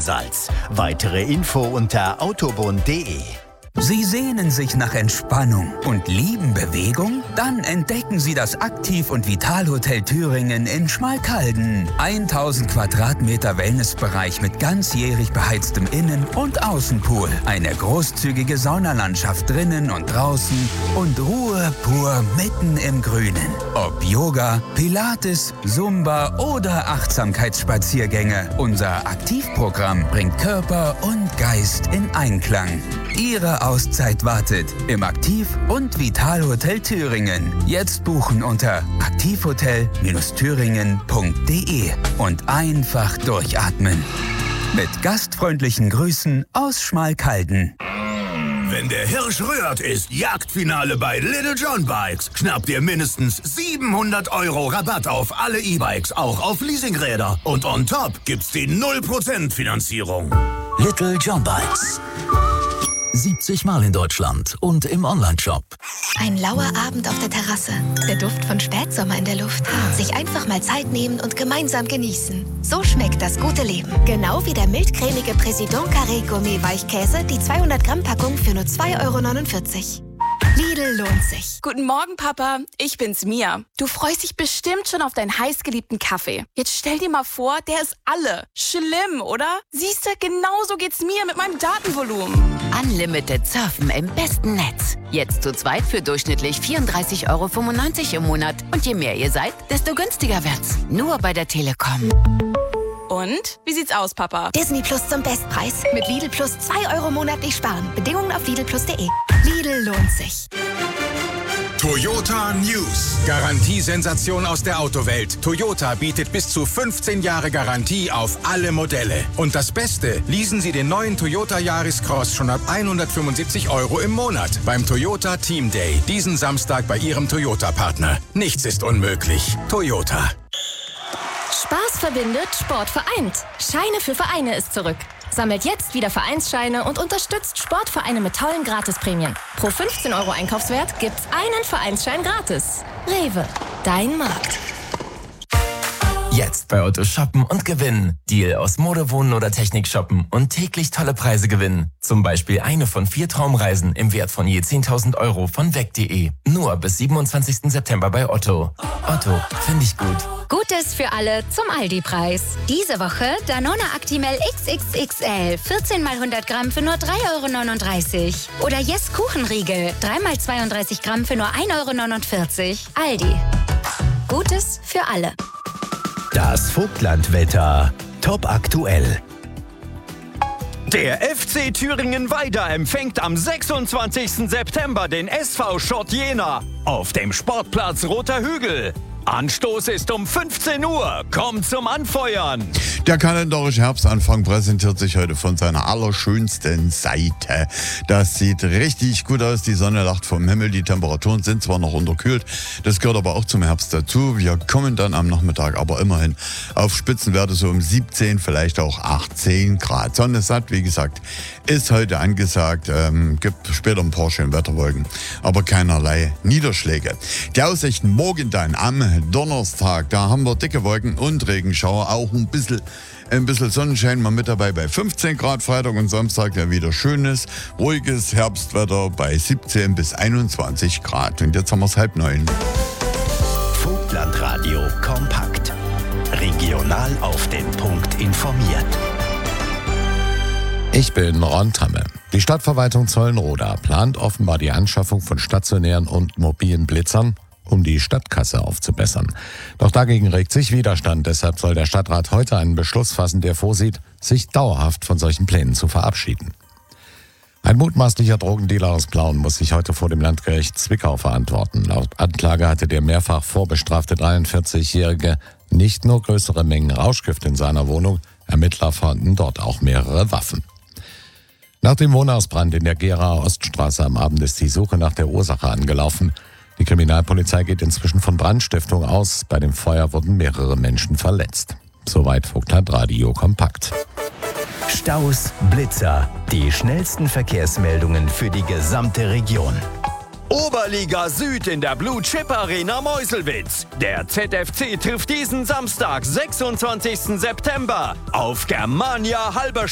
Salz. Weitere Info unter autobahn.de. Sie sehnen sich nach Entspannung und lieben Bewegung? Dann entdecken Sie das Aktiv- und Vitalhotel Thüringen in Schmalkalden. 1000 Quadratmeter Wellnessbereich mit ganzjährig beheiztem Innen- und Außenpool. Eine großzügige Saunalandschaft drinnen und draußen und Ruhe pur mitten im Grünen. Ob Yoga, Pilates, Zumba oder Achtsamkeitsspaziergänge, unser Aktivprogramm bringt Körper und Geist in Einklang. Ihre Auszeit wartet im Aktiv- und Vitalhotel Thüringen. Jetzt buchen unter aktivhotel-thüringen.de und einfach durchatmen. Mit gastfreundlichen Grüßen aus Schmalkalden. Wenn der Hirsch rührt, ist Jagdfinale bei Little John Bikes. Schnappt ihr mindestens 700 € Rabatt auf alle E-Bikes, auch auf Leasingräder. Und on top gibt's die 0% Finanzierung. Little John Bikes. 70 Mal in Deutschland und im Onlineshop. Ein lauer Abend auf der Terrasse. Der Duft von Spätsommer in der Luft. Sich einfach mal Zeit nehmen und gemeinsam genießen. So schmeckt das gute Leben. Genau wie der mildcremige Président Carré Gourmet Weichkäse, die 200 Gramm Packung für nur 2,49 €. Lidl lohnt sich. Guten Morgen, Papa. Ich bin's, Mia. Du freust dich bestimmt schon auf deinen heißgeliebten Kaffee. Jetzt stell dir mal vor, der ist alle. Schlimm, oder? Siehste, genauso geht's mir mit meinem Datenvolumen. Unlimited Surfen im besten Netz. Jetzt zu zweit für durchschnittlich 34,95 € im Monat. Und je mehr ihr seid, desto günstiger wird's. Nur bei der Telekom. Und? Wie sieht's aus, Papa? Disney Plus zum Bestpreis. Mit Lidl Plus 2 € monatlich sparen. Bedingungen auf lidlplus.de. Lidl lohnt sich. Toyota News. Garantiesensation aus der Autowelt. Toyota bietet bis zu 15 Jahre Garantie auf alle Modelle. Und das Beste, leasen Sie den neuen Toyota Yaris Cross schon ab 175 € im Monat beim Toyota Team Day. Diesen Samstag bei Ihrem Toyota-Partner. Nichts ist unmöglich. Toyota. Spaß verbindet, Sport vereint. Scheine für Vereine ist zurück. Sammelt jetzt wieder Vereinsscheine und unterstützt Sportvereine mit tollen Gratisprämien. Pro 15 € Einkaufswert gibt's einen Vereinsschein gratis. Rewe, dein Markt. Jetzt bei Otto shoppen und gewinnen. Deal aus Mode, Wohnen oder Technik shoppen und täglich tolle Preise gewinnen. Zum Beispiel eine von 4 Traumreisen im Wert von je 10.000 € von weg.de. Nur bis 27. September bei Otto. Otto, finde ich gut. Gutes für alle zum Aldi-Preis. Diese Woche Danone Actimel XXXL. 14 mal 100 Gramm für nur 3,39 € Oder Yes Kuchenriegel. 3 mal 32 Gramm für nur 1,49 €. Aldi. Gutes für alle. Das Vogtlandwetter. Top aktuell. Der FC Thüringen Weida empfängt am 26. September den SV Schott Jena auf dem Sportplatz Roter Hügel. Anstoß ist um 15 Uhr. Kommt zum Anfeuern. Der kalendarische Herbstanfang präsentiert sich heute von seiner allerschönsten Seite. Das sieht richtig gut aus. Die Sonne lacht vom Himmel. Die Temperaturen sind zwar noch unterkühlt, das gehört aber auch zum Herbst dazu. Wir kommen dann am Nachmittag aber immerhin auf Spitzenwerte so um 17, vielleicht auch 18 Grad. Sonne satt, wie gesagt, ist heute angesagt. Gibt später ein paar schöne Wetterwolken, aber keinerlei Niederschläge. Die Aussichten morgen dann am Donnerstag, da haben wir dicke Wolken und Regenschauer, auch ein bisschen Sonnenschein mal mit dabei bei 15 Grad. Freitag und Samstag dann wieder schönes, ruhiges Herbstwetter bei 17 bis 21 Grad. Und jetzt haben wir es 8:30. Vogtlandradio kompakt. Regional auf den Punkt informiert. Ich bin Ron Tamme. Die Stadtverwaltung Zollenroda plant offenbar die Anschaffung von stationären und mobilen Blitzern, um die Stadtkasse aufzubessern. Doch dagegen regt sich Widerstand. Deshalb soll der Stadtrat heute einen Beschluss fassen, der vorsieht, sich dauerhaft von solchen Plänen zu verabschieden. Ein mutmaßlicher Drogendealer aus Plauen muss sich heute vor dem Landgericht Zwickau verantworten. Laut Anklage hatte der mehrfach vorbestrafte 43-Jährige nicht nur größere Mengen Rauschgift in seiner Wohnung, Ermittler fanden dort auch mehrere Waffen. Nach dem Wohnhausbrand in der Geraer Oststraße am Abend ist die Suche nach der Ursache angelaufen. Die Kriminalpolizei geht inzwischen von Brandstiftung aus. Bei dem Feuer wurden mehrere Menschen verletzt. Soweit Vogtlandradio kompakt. Staus, Blitzer, die schnellsten Verkehrsmeldungen für die gesamte Region. Oberliga Süd in der Blue Chip Arena Meuselwitz. Der ZFC trifft diesen Samstag, 26. September, auf Germania Halberstadt.